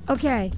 Okay.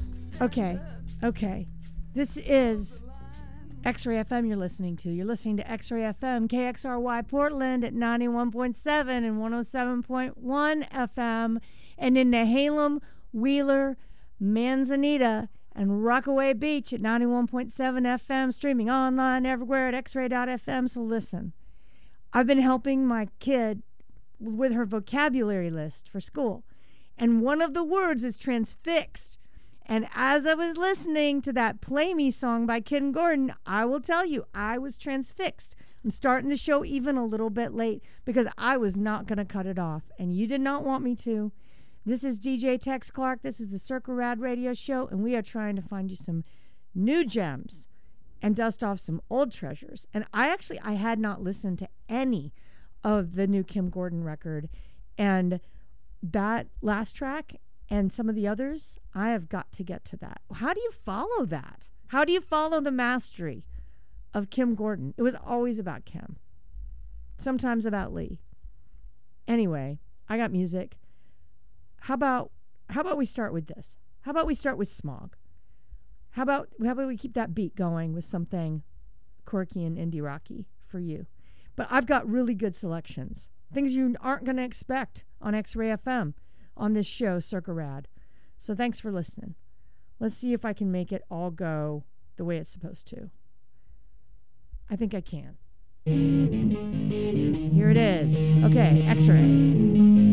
This is X-Ray FM you're listening to. You're listening to X-Ray FM, KXRY Portland at 91.7 and 107.1 FM, and in Nehalem, Wheeler, Manzanita, and Rockaway Beach at 91.7 FM, streaming online everywhere at xray.fm. So listen, I've been helping my kid with her vocabulary list for school, and one of the words is transfixed. And as I was listening to that Play Me song by Kim Gordon, I will tell you, I was transfixed. I'm starting the show even a little bit late because I was not going to cut it off. And you did not want me to. This is DJ Tex Clark. This is the Circle Rad Radio Show. And we are trying to find you some new gems and dust off some old treasures. And I had not listened to any of the new Kim Gordon record. And that last track and some of the others, I have got to get to that. How do you follow that? How do you follow the mastery of Kim Gordon? It was always about Kim. Sometimes about Lee. Anyway, I got music. How about we start with this? How about we start with Smog? How about we keep that beat going with something quirky and indie rocky for you? But I've got really good selections. Things you aren't going to expect on X-Ray FM. On this show, Circa Rad. So thanks for listening. Let's see if I can make it all go the way it's supposed to. I think I can. Here it is. Okay, X-Ray.